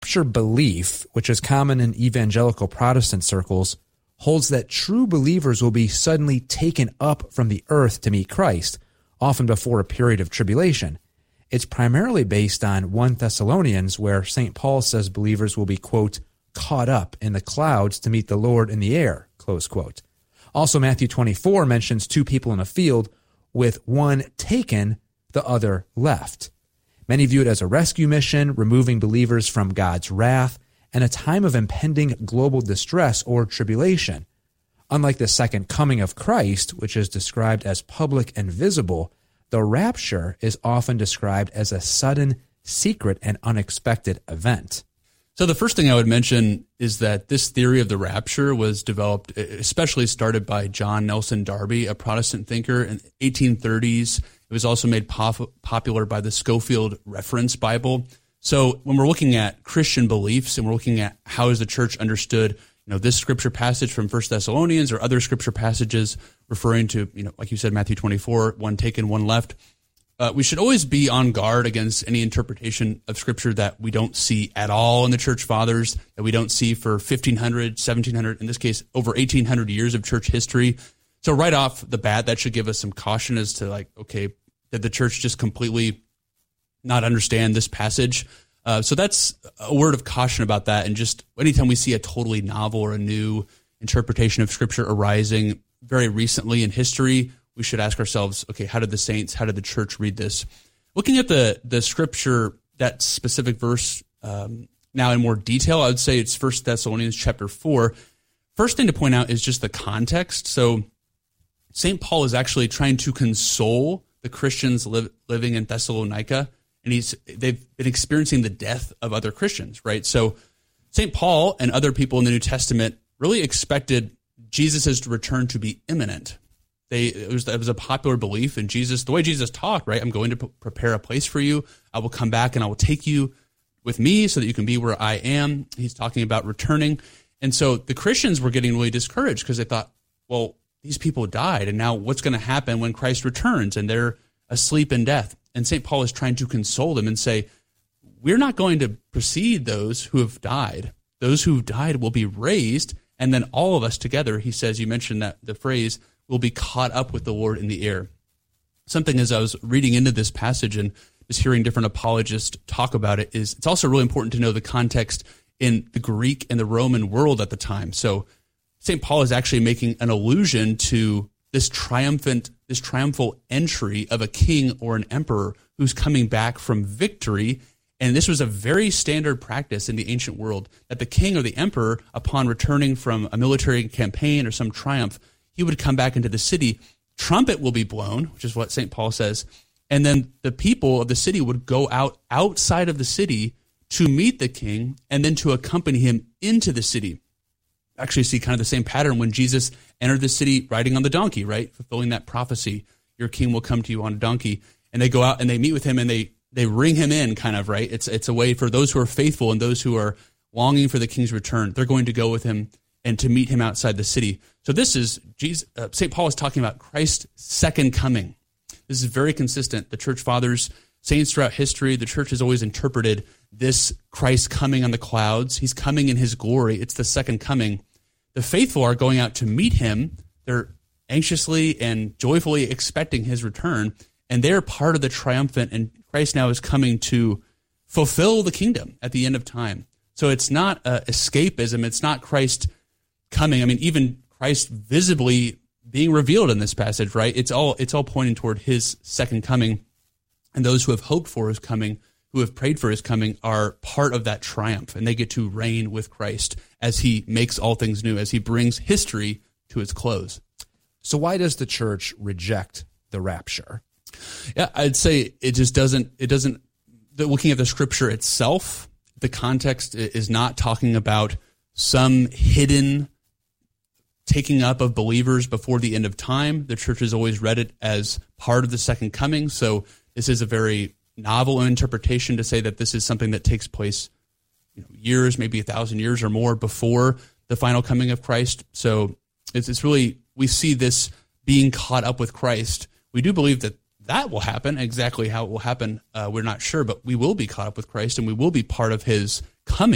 rapture belief, which is common in evangelical Protestant circles, holds that true believers will be suddenly taken up from the earth to meet Christ, often before a period of tribulation. It's primarily based on 1 Thessalonians, where St. Paul says believers will be, quote, caught up in the clouds to meet the Lord in the air, close quote. Also, Matthew 24 mentions 2 people in a field, with one taken, the other left. Many view it as a rescue mission, removing believers from God's wrath, and a time of impending global distress or tribulation. Unlike the second coming of Christ, which is described as public and visible, the rapture is often described as a sudden, secret, and unexpected event. So the first thing I would mention is that this theory of the rapture was developed, especially started by John Nelson Darby, a Protestant thinker in the 1830s. It was also made popular by the Scofield Reference Bible. So when we're looking at Christian beliefs and we're looking at how is the church understood, this scripture passage from 1 Thessalonians or other scripture passages referring to, like you said, Matthew 24, one taken, one left, we should always be on guard against any interpretation of scripture that we don't see at all in the church fathers, that we don't see for 1,500, 1,700, in this case, over 1,800 years of church history. So right off the bat, that should give us some caution as to did the church just completely not understand this passage? So that's a word of caution about that. And just anytime we see a totally novel or a new interpretation of scripture arising very recently in history, we should ask ourselves, okay, how did the church read this? Looking at the scripture, that specific verse now in more detail, I would say it's 1 Thessalonians chapter 4. First thing to point out is just the context. So St. Paul is actually trying to console the Christians living in Thessalonica, and they've been experiencing the death of other Christians, right? So St. Paul and other people in the New Testament really expected Jesus' return to be imminent. It was a popular belief in Jesus, the way Jesus talked, right? I'm going to prepare a place for you. I will come back and I will take you with me so that you can be where I am. He's talking about returning. And so the Christians were getting really discouraged because they thought, well, these people died, and now what's going to happen when Christ returns and they're asleep in death? And St. Paul is trying to console them and say, we're not going to precede those who have died. Those who have died will be raised, and then all of us together, he says, you mentioned that the phrase, will be caught up with the Lord in the air. Something as I was reading into this passage and just hearing different apologists talk about it is it's also really important to know the context in the Greek and the Roman world at the time. So St. Paul is actually making an allusion to this triumphal entry of a king or an emperor who's coming back from victory. And this was a very standard practice in the ancient world, that the king or the emperor, upon returning from a military campaign or some triumph, he would come back into the city, trumpet will be blown, which is what St. Paul says, and then the people of the city would go outside of the city to meet the king and then to accompany him into the city. Actually see kind of the same pattern when Jesus entered the city riding on the donkey, right? Fulfilling that prophecy, your king will come to you on a donkey. And they go out and they meet with him and they ring him in, kind of, right? It's a way for those who are faithful and those who are longing for the king's return. They're going to go with him and to meet him outside the city. So this is St. Paul is talking about Christ's second coming. This is very consistent. The church fathers, saints throughout history, the church has always interpreted this Christ coming on the clouds. He's coming in his glory. It's the second coming. The faithful are going out to meet him. They're anxiously and joyfully expecting his return, and they're part of the triumphant, and Christ now is coming to fulfill the kingdom at the end of time. So it's not escapism. It's not Christ coming. I mean, even Christ visibly being revealed in this passage, right? It's all pointing toward his second coming, and those who have hoped for his coming, who have prayed for his coming, are part of that triumph, and they get to reign with Christ as he makes all things new, as he brings history to its close. So why does the church reject the rapture? Yeah, I'd say it doesn't, looking at the scripture itself, the context is not talking about some hidden taking up of believers before the end of time. The church has always read it as part of the second coming. So this is a very novel interpretation to say that this is something that takes place years, maybe 1,000 years or more before the final coming of Christ. So it's really, we see this being caught up with Christ. We do believe that will happen. Exactly how it will happen, we're not sure, but we will be caught up with Christ and we will be part of his coming.